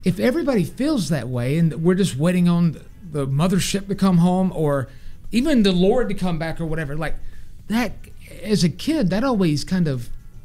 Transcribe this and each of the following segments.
if everybody feels that way and we're just waiting on the mothership to come home or even the Lord to come back or whatever, like that, as a kid, that always kind of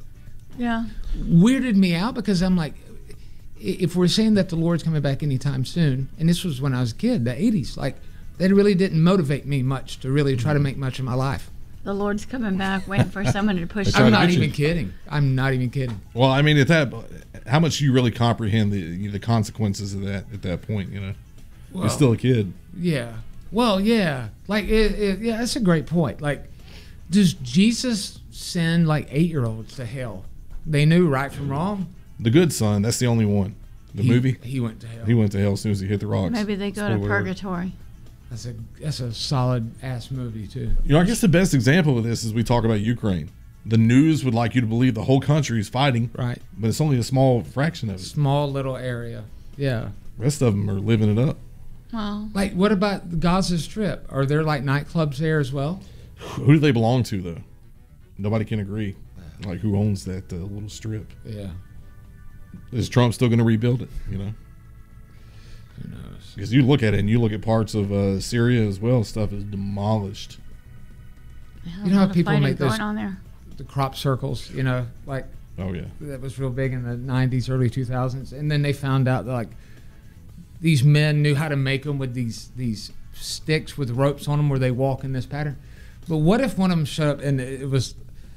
weirded me out because I'm like, if we're saying that the Lord's coming back anytime soon, and this was when I was a kid, the 80s, like that really didn't motivate me much to really try to make much of my life. The Lord's coming back, waiting for someone to push. I'm not even kidding. I'm not even kidding. Well, I mean, how much do you really comprehend the consequences of that at that point? You know, you're still a kid. Yeah. Well, yeah. Like, yeah, that's a great point. Like, does Jesus send like 8-year-olds to hell? They knew right from wrong. The Good Son, that's the only one. Movie? He went to hell. He went to hell as soon as he hit the rocks. Maybe they go to purgatory. That's a solid ass movie too. You know, I guess the best example of this is we talk about Ukraine. The news would like you to believe the whole country is fighting, right? But it's only a small fraction of it. Small little area. Yeah. The rest of them are living it up. Well, like what about the Gaza Strip? Are there like nightclubs there as well? Who do they belong to though? Nobody can agree. Like who owns that little strip? Yeah. Is Trump still going to rebuild it? You know. Who knows? Because you look at it and you look at parts of Syria as well, stuff is demolished. You know how people make those on there? The crop circles, you know, like oh yeah, that was real big in the 90s, early 2000s, and then they found out that like these men knew how to make them with these sticks with ropes on them where they walk in this pattern. But what if one of them showed up and it was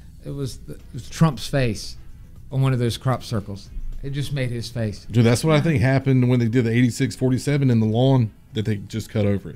Trump's face on one of those crop circles? It just made his face. Dude, that's what I think happened when they did the 86-47 in the lawn that they just cut over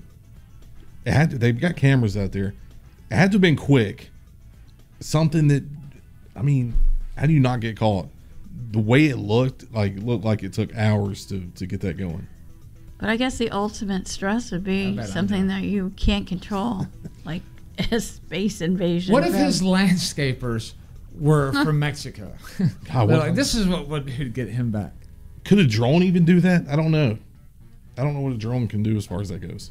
it. They've got cameras out there. It had to have been quick. Something that, I mean, how do you not get caught? The way it looked like it took hours to get that going. But I guess the ultimate stress would be something that you can't control, like a space invasion. What if his landscapers were from Mexico? God, like, this is what would get him back. Could a drone even do that? I don't know. I don't know what a drone can do as far as that goes.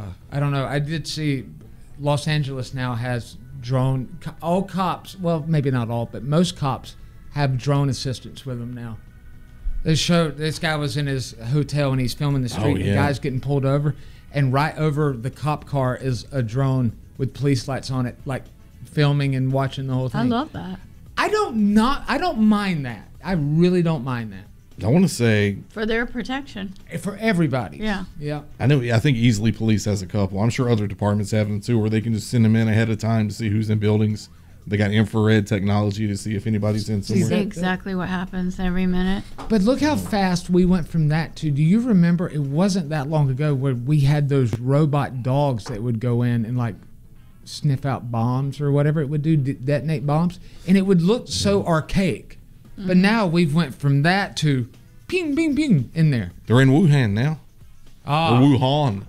I don't know. I did see Los Angeles now has drone. All cops, well, maybe not all, but most cops have drone assistants with them now. They showed this guy was in his hotel and he's filming the street. Oh, yeah. The guy's getting pulled over, and right over the cop car is a drone with police lights on it, like filming and watching the whole thing. I love that. I don't mind that. I really don't mind that. I want to say for their protection, for everybody. Yeah. I think Easily Police has a couple. I'm sure other departments have them too, where they can just send them in ahead of time to see who's in buildings. They got infrared technology to see if anybody's in somewhere. See exactly what happens every minute. But look how fast we went from that to, do you remember, it wasn't that long ago where we had those robot dogs that would go in and like sniff out bombs or whatever it would do, detonate bombs, and it would look so archaic. Mm-hmm. But now we've went from that to ping, ping, ping in there. They're in Wuhan now. Or Wuhan.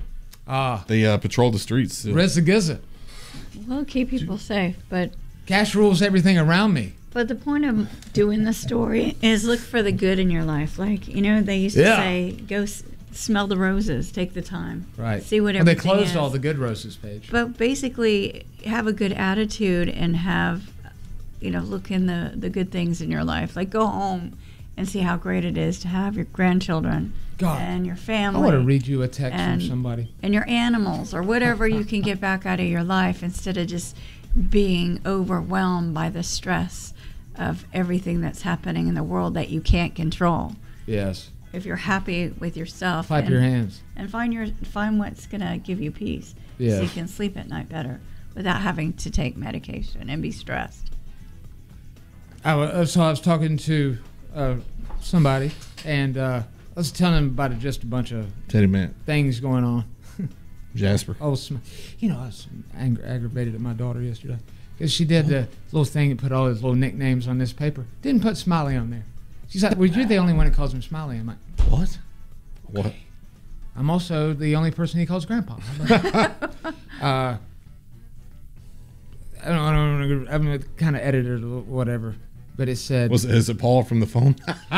They patrol the streets. Reza. Well, keep people safe, but cash rules everything around me. But the point of doing the story is look for the good in your life. Like, you know, they used to say, go smell the roses, take the time. Right. See what everything is. They closed is. all the good roses page. But basically, have a good attitude and have, you know, look in the good things in your life. Like, go home and see how great it is to have your grandchildren and your family. I want to read you a text from somebody. And your animals or whatever you can get back out of your life instead of just being overwhelmed by the stress of everything that's happening in the world that you can't control. Yes. If you're happy with yourself, clap your hands and find what's gonna give you peace, so you can sleep at night better without having to take medication and be stressed. So I was talking to somebody, and I was telling him about just a bunch of Teddy Man things going on. Jasper. I was aggravated at my daughter yesterday because she did the little thing and put all his little nicknames on this paper. Didn't put Smiley on there. She's like, well, you're the only one that calls him Smiley. I'm like, what? What? I'm also the only person he calls Grandpa. I don't know. I'm kind of edited or whatever, but it said. Is it Paul from the phone?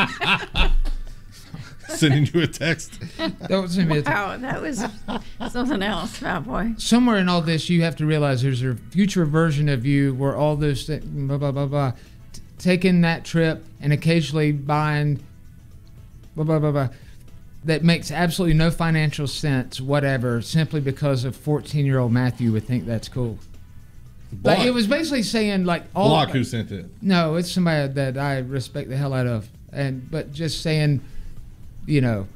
Sending you a text. Don't send me a text. Wow, that was something else, fat boy. Somewhere in all this, you have to realize there's a future version of you where all those things, blah, blah, blah, blah, taking that trip and occasionally buying, blah, blah, blah, blah. that makes absolutely no financial sense, whatever, simply because of 14-year-old Matthew would think that's cool. Like, it was basically saying, like, all... Block who sent it? No, it's somebody that I respect the hell out of. But just saying, you know,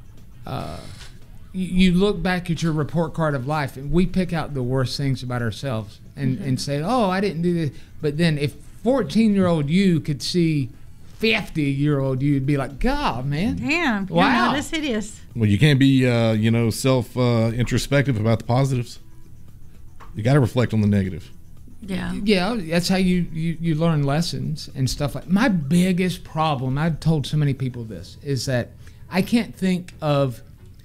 you look back at your report card of life, and we pick out the worst things about ourselves and say, oh, I didn't do this. But then if 14-year-old you could see 50-year-old you, would be like, God, man. Damn. Wow. That's hideous. Well, you can't be, self-introspective about the positives. You got to reflect on the negative. Yeah. Yeah, that's how you learn lessons and stuff like. My biggest problem, I've told so many people this, is that I can't think of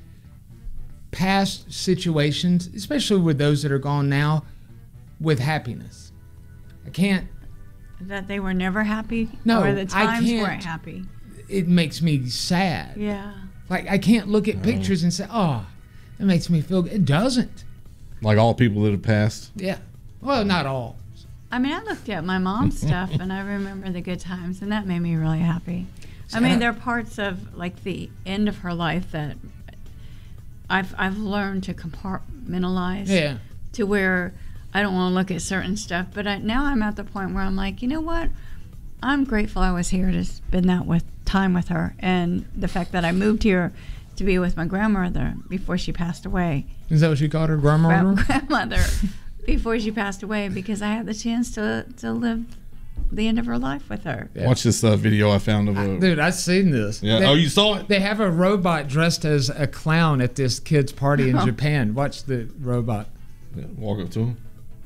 past situations, especially with those that are gone now, with happiness. I can't. That they were never happy? No, or the times I can't. weren't happy? It makes me sad. Yeah. Like, I can't look at pictures and say, oh, it makes me feel good. It doesn't. Like all people that have passed? Yeah. Well, not all. I mean, I looked at my mom's stuff, and I remember the good times, and that made me really happy. I mean, there are parts of, like, the end of her life that I've learned to compartmentalize. Yeah. To where I don't want to look at certain stuff, but now I'm at the point where I'm like, you know what? I'm grateful I was here to spend that time with her, and the fact that I moved here to be with my grandmother before she passed away. Is that what she called her, grandmother? Grandmother, before she passed away, because I had the chance to live the end of her life with her. Yeah. Watch this video I found of a... Dude, I've seen this. Yeah. You saw it? They have a robot dressed as a clown at this kid's party in Japan. Watch the robot. Yeah, walk up to him.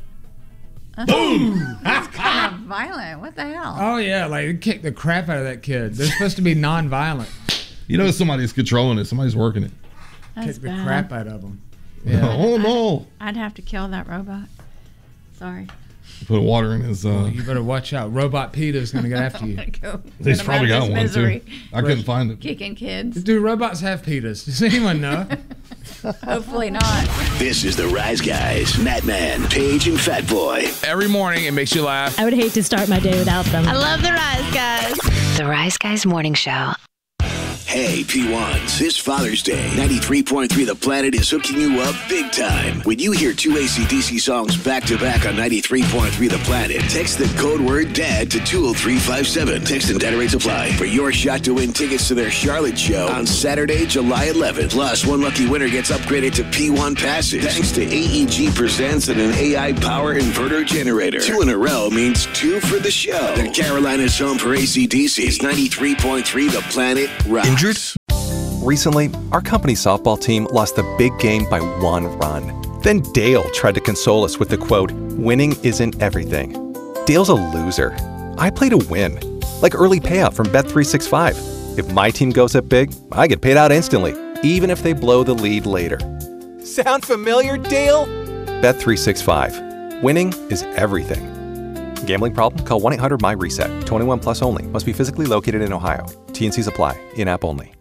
Boom! That's kind of violent. What the hell? Oh, yeah. Like, they kicked the crap out of that kid. They're supposed to be non-violent. You know somebody's controlling it. Somebody's working it. Kick the crap out of them. Yeah. Oh, no. I'd have to kill that robot. Sorry. Put water in his... you better watch out. Robot Peter's going to get after you. He's probably got one, too. I couldn't find it. Kicking kids. Do robots have Peters? Does anyone know? Hopefully not. This is the Rise Guys, Matt Man, Paige, and Fat Boy. Every morning it makes you laugh. I would hate to start my day without them. I love the Rise Guys. The Rise Guys Morning Show. Hey, P1s, this Father's Day, 93.3 The Planet is hooking you up big time. When you hear two AC/DC songs back-to-back on 93.3 The Planet, text the code word DAD to 20357. Text and data rates apply for your shot to win tickets to their Charlotte show on Saturday, July 11th. Plus, one lucky winner gets upgraded to P1 passes thanks to AEG Presents and an AI power inverter generator. 2 in a row means 2 for the show. The Carolinas home for AC/DC's 93.3 The Planet Rock. Injured? Recently, our company's softball team lost the big game by 1 run. Then Dale tried to console us with the quote, "Winning isn't everything." Dale's a loser. I play to win. Like early payout from Bet365. If my team goes up big, I get paid out instantly, even if they blow the lead later. Sound familiar, Dale? Bet365. Winning is everything. Gambling problem? Call 1-800-MY-RESET. 21 plus only. Must be physically located in Ohio. T&Cs apply. In-app only.